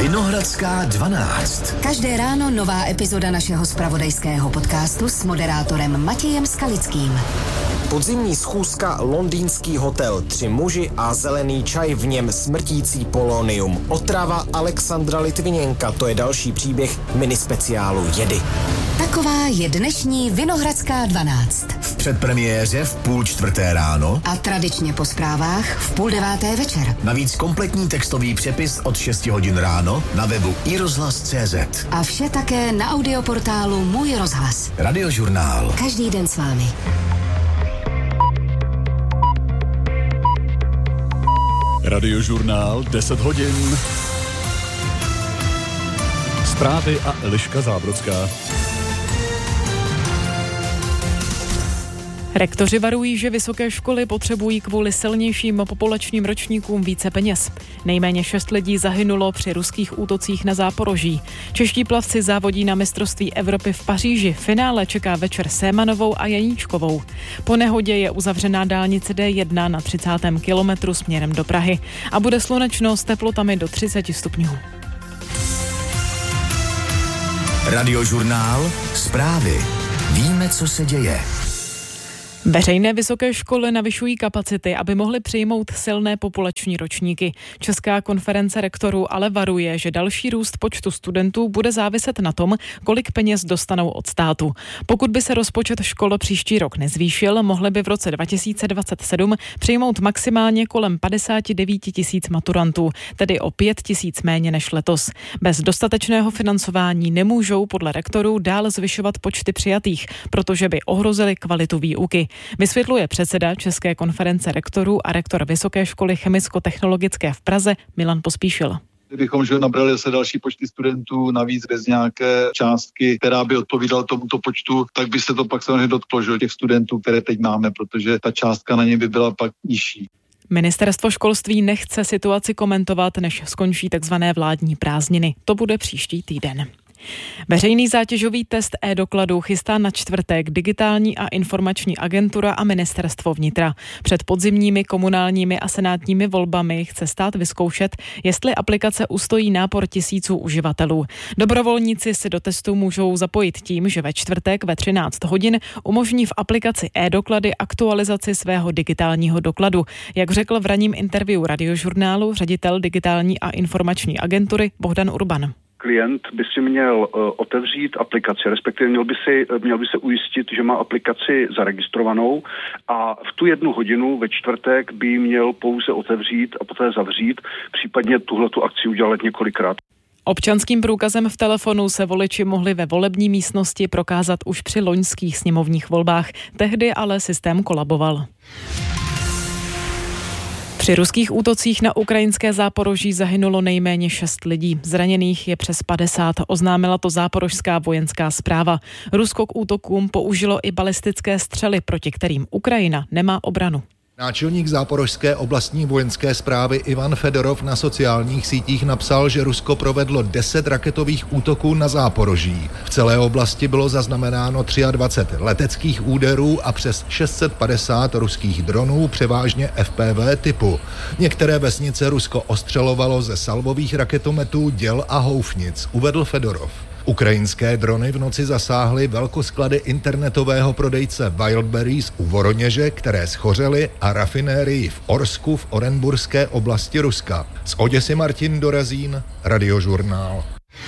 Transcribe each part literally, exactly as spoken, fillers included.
Vinohradská dvanáct. Každé ráno nová epizoda našeho zpravodajského podcastu s moderátorem Matějem Skalickým. Podzimní schůzka, londýnský hotel, tři muži a zelený čaj, v něm smrtící polonium. Otrava Alexandra Litviněnka, to je další příběh minispeciálu Jedy. Taková je dnešní Vinohradská dvanáct. V předpremiéře v půl čtvrté ráno a tradičně po zprávách v půl deváté večer. Navíc kompletní textový přepis od šesti hodin ráno na webu i rozhlas tečka cé zet. A vše také na audioportálu Můj rozhlas. Radiožurnál. Každý den s vámi. Radiožurnál deset hodin. Zprávy a Eliška Zábrodská. Rektoři varují, že vysoké školy potřebují kvůli silnějším populačním ročníkům více peněz. Nejméně šest lidí zahynulo při ruských útocích na Záporoží. Čeští plavci závodí na mistrovství Evropy v Paříži. Finále čeká večer Sémanovou a Janíčkovou. Po nehodě je uzavřená dálnice D jedna na třicátém kilometru směrem do Prahy a bude slunečno s teplotami do třicet stupňů. Radiožurnál. Zprávy. Víme, co se děje. Veřejné vysoké školy navyšují kapacity, aby mohly přijmout silné populační ročníky. Česká konference rektorů ale varuje, že další růst počtu studentů bude záviset na tom, kolik peněz dostanou od státu. Pokud by se rozpočet škol příští rok nezvýšil, mohly by v roce dva tisíce dvacet sedm přijmout maximálně kolem padesát devět tisíc maturantů, tedy o pět tisíc méně než letos. Bez dostatečného financování nemůžou podle rektorů dál zvyšovat počty přijatých, protože by ohrozily kvalitu výuky. Vysvětluje předseda České konference rektorů a rektor Vysoké školy chemicko-technologické v Praze Milan Pospíšil. Kdybychom že nabrali se další počty studentů navíc bez nějaké částky, která by odpovídala tomuto počtu, tak by se to pak samozřejmě dotklo že, těch studentů, které teď máme, protože ta částka na ně by byla pak nižší. Ministerstvo školství nechce situaci komentovat, než skončí takzvané vládní prázdniny. To bude příští týden. Veřejný zátěžový test e-dokladu chystá na čtvrtek digitální a informační agentura a ministerstvo vnitra. Před podzimními komunálními a senátními volbami chce stát vyzkoušet, jestli aplikace ustojí nápor tisíců uživatelů. Dobrovolníci si do testu můžou zapojit tím, že ve čtvrtek ve třináct hodin umožní v aplikaci e-doklady aktualizaci svého digitálního dokladu. Jak řekl v ranním interview Radiožurnálu ředitel digitální a informační agentury Bohdan Urban. Klient by si měl uh, otevřít aplikaci, respektive měl by, si, měl by se ujistit, že má aplikaci zaregistrovanou a v tu jednu hodinu ve čtvrtek by měl pouze otevřít a poté zavřít, případně tuhletu akci udělat několikrát. Občanským průkazem v telefonu se voliči mohli ve volební místnosti prokázat už při loňských sněmovních volbách. Tehdy ale systém kolaboval. Při ruských útocích na ukrajinské Záporoží zahynulo nejméně šest lidí. Zraněných je přes padesát, oznámila to záporožská vojenská správa. Rusko k útokům použilo i balistické střely, proti kterým Ukrajina nemá obranu. Náčelník záporožské oblastní vojenské správy Ivan Fedorov na sociálních sítích napsal, že Rusko provedlo deset raketových útoků na Záporoží. V celé oblasti bylo zaznamenáno dvacet tři leteckých úderů a přes šest set padesát ruských dronů, převážně F P V typu. Některé vesnice Rusko ostřelovalo ze salvových raketometů, děl a houfnic, uvedl Fedorov. Ukrajinské drony v noci zasáhly velkosklady internetového prodejce Wildberries u Voroněže, které schořely, a rafinérii v Orsku v Orenburské oblasti Ruska. Z Oděsy Martin Dorazín, Radiožurnál.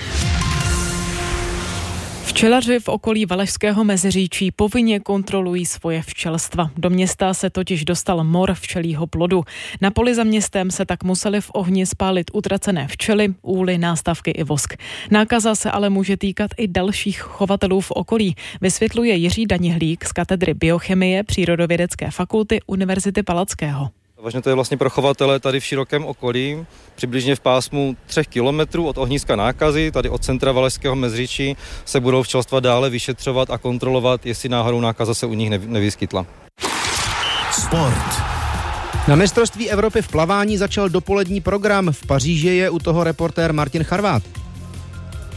Včelaři v okolí Valašského Meziříčí povinně kontrolují svoje včelstva. Do města se totiž dostal mor včelího plodu. Na poli za městem se tak museli v ohni spálit utracené včely, úly, nástavky i vosk. Nákaza se ale může týkat i dalších chovatelů v okolí, vysvětluje Jiří Danihlík z katedry biochemie Přírodovědecké fakulty Univerzity Palackého. Vážně to je vlastně pro chovatele tady v širokém okolí, přibližně v pásmu třech kilometrů od ohniska nákazy, tady od centra Valašského Meziříčí, se budou včelstva dále vyšetřovat a kontrolovat, jestli náhodou nákaza se u nich nevyskytla. Sport. Na mistrovství Evropy v plavání začal dopolední program. V Paříži je u toho reportér Martin Charvát.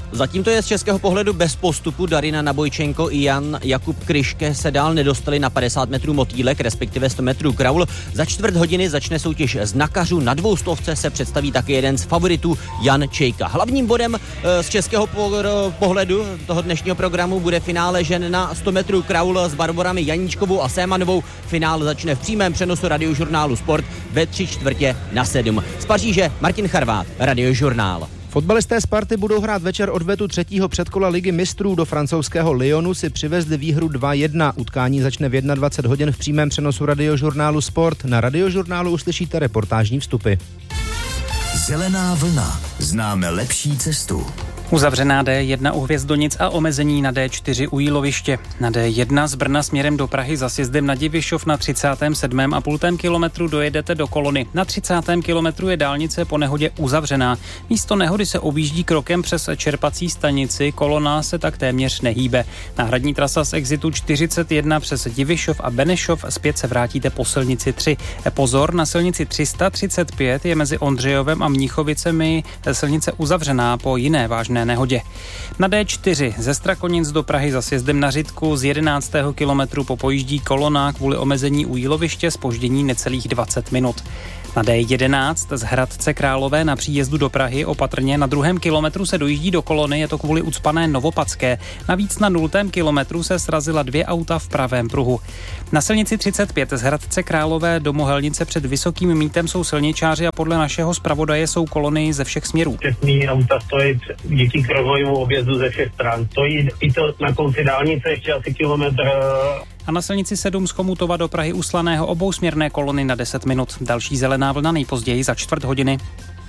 Zatím to je z českého pohledu bez postupu. Darina Nabojčenko i Jan Jakub Kryške se dál nedostali na padesát metrů motýlek, respektive sto metrů kraul. Za čtvrt hodiny začne soutěž znakařů. Na dvoustovce se představí taky jeden z favoritů, Jan Čejka. Hlavním bodem z českého pohledu toho dnešního programu bude finále žen na sto metrů kraul s Barborami Janíčkovou a Sémanovou. Finál začne v přímém přenosu Radiožurnálu Sport ve tři čtvrtě na sedm. Z Paříže Martin Charvát, Radiožurnál. Fotbalisté Sparty budou hrát večer odvetu třetího předkola Ligy mistrů. Do francouzského Lyonu si přivezli výhru dva jedna. Utkání začne v dvacet jedna hodin v přímém přenosu Radiožurnálu Sport. Na Radiožurnálu uslyšíte reportážní vstupy. Zelená vlna. Známe lepší cestu. Uzavřená D jedna u Hvězdonic a omezení na D čtyři u Jíloviště. Na D jedna z Brna směrem do Prahy za sjezdem na Divišov na třicátém sedmém a půl kilometru dojedete do Kolony. Na třicátém kilometru je dálnice po nehodě uzavřená. Místo nehody se objíždí krokem přes čerpací stanici, kolona se tak téměř nehýbe. Náhradní trasa z exitu čtyřicet jedna přes Divišov a Benešov, zpět se vrátíte po silnici tři. Pozor, na silnici tři sta třicet pět je mezi Ondřejovem a Mnichovicemi silnice uzavřená po jiné vážné nehodě. Na D čtyři ze Strakonic do Prahy za sjezdem na Řitku z jedenáctého kilometru popojíždí kolona kvůli omezení u Jíloviště, zpoždění necelých dvacet minut. Na D jedenáct z Hradce Králové na příjezdu do Prahy opatrně na druhém kilometru se dojíždí do kolony, je to kvůli ucpané Novopadské. Navíc na nultém kilometru se srazila dvě auta v pravém pruhu. Na silnici třicet pět z Hradce Králové do Mohelnice před Vysokým Mýtem jsou silničáři a podle našeho zpravodaje jsou kolony ze všech směrů. Všechny auta stojí díky kruhovému objezdu ze všech stran. Stojí i to na konci dálnice ještě asi kilometr. A na silnici sedm z Chomutova do Prahy u Slaného obousměrné kolony na deset minut. Další zelená vlna nejpozději za čtvrt hodiny.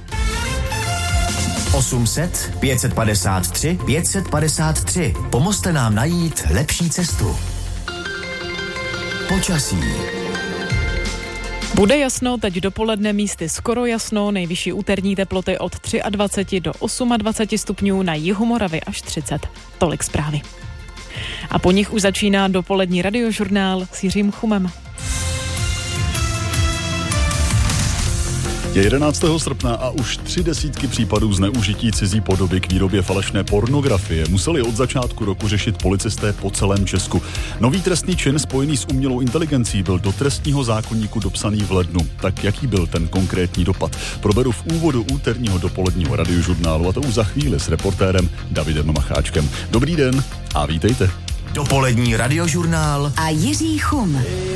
osm set, pět set padesát tři, pět set padesát tři. Pomozte nám najít lepší cestu. Počasí. Bude jasno, teď dopoledne místy skoro jasno, nejvyšší úterní teploty od dvacet tři do dvacet osm stupňů, na jihu Moravy až třicet. Tolik zprávy. A po nich už začíná dopolední Radiožurnál s Jiřím Chumem. Je jedenáctého srpna a už tři desítky případů zneužití cizí podoby k výrobě falešné pornografie museli od začátku roku řešit policisté po celém Česku. Nový trestný čin spojený s umělou inteligencí byl do trestního zákoníku dopsaný v lednu. Tak jaký byl ten konkrétní dopad? Proberu v úvodu úterního dopoledního Radiožurnálu, a to už za chvíli s reportérem Davidem Macháčkem. Dobrý den a vítejte. Dopolední Radiožurnál a Jiří Chum.